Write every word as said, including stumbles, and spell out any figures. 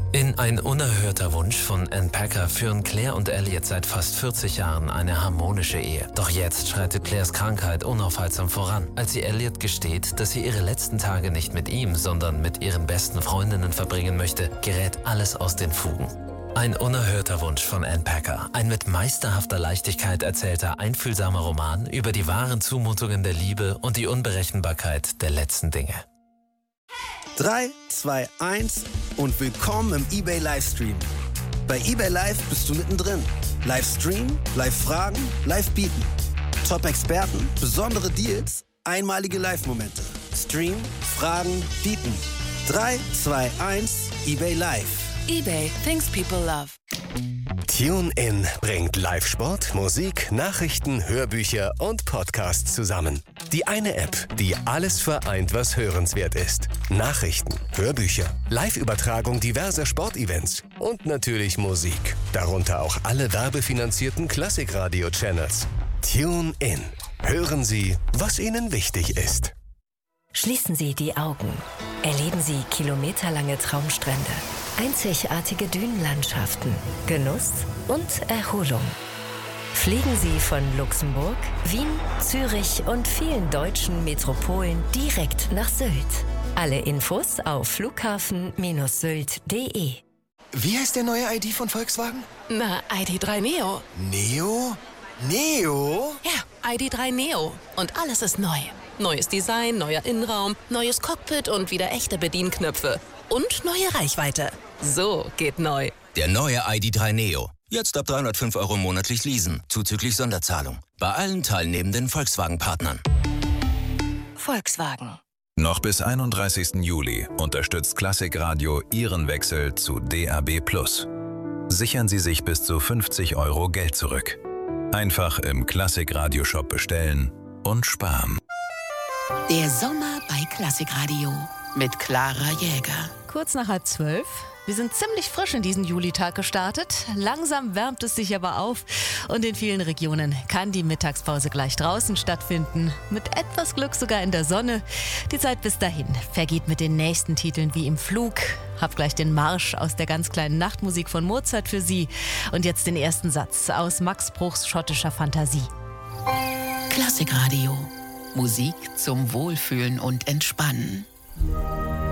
In Ein unerhörter Wunsch von Ann Packer führen Claire und Elliot seit fast vierzig Jahren eine harmonische Ehe. Doch jetzt schreitet Claires Krankheit unaufhaltsam voran. Als sie Elliot gesteht, dass sie ihre letzten Tage nicht mit ihm, sondern mit ihren besten Freundinnen verbringen möchte, gerät alles aus den Fugen. Ein unerhörter Wunsch von Ann Packer. Ein mit meisterhafter Leichtigkeit erzählter, einfühlsamer Roman über die wahren Zumutungen der Liebe und die Unberechenbarkeit der letzten Dinge. drei, zwei, eins und willkommen im eBay Livestream. Bei eBay Live bist du mittendrin. Live streamen, live fragen, live bieten. Top-Experten, besondere Deals, einmalige Live-Momente. Stream, fragen, bieten. drei, zwei, eins, eBay Live. eBay, things people love. TuneIn bringt Live-Sport, Musik, Nachrichten, Hörbücher und Podcasts zusammen. Die eine App, die alles vereint, was hörenswert ist. Nachrichten, Hörbücher, Live-Übertragung diverser Sportevents und natürlich Musik. Darunter auch alle werbefinanzierten Klassikradio-Channels. TuneIn. Hören Sie, was Ihnen wichtig ist. Schließen Sie die Augen. Erleben Sie kilometerlange Traumstrände, einzigartige Dünenlandschaften, Genuss und Erholung. Fliegen Sie von Luxemburg, Wien, Zürich und vielen deutschen Metropolen direkt nach Sylt. Alle Infos auf flughafen Bindestrich sylt punkt de. Wie heißt der neue I D von Volkswagen? Na, I D drei Neo. Neo? Neo? Ja, I D drei Neo. Und alles ist neu. Neues Design, neuer Innenraum, neues Cockpit und wieder echte Bedienknöpfe. Und neue Reichweite. So geht neu. Der neue I D drei Neo. Jetzt ab dreihundertfünf Euro monatlich leasen, zuzüglich Sonderzahlung. Bei allen teilnehmenden Volkswagen-Partnern. Volkswagen. Noch bis einunddreißigsten Juli unterstützt Klassikradio Ihren Wechsel zu D A B plus. Sichern Sie sich bis zu fünfzig Euro Geld zurück. Einfach im Klassikradio-Shop bestellen und sparen. Der Sommer bei Klassikradio mit Clara Jäger. Kurz nach halb zwölf. Wir sind ziemlich frisch in diesen Julitag gestartet. Langsam wärmt es sich aber auf. Und in vielen Regionen kann die Mittagspause gleich draußen stattfinden. Mit etwas Glück sogar in der Sonne. Die Zeit bis dahin vergeht mit den nächsten Titeln wie im Flug. Hab gleich den Marsch aus der ganz kleinen Nachtmusik von Mozart für Sie. Und jetzt den ersten Satz aus Max Bruchs schottischer Fantasie. Klassikradio. Musik zum Wohlfühlen und Entspannen.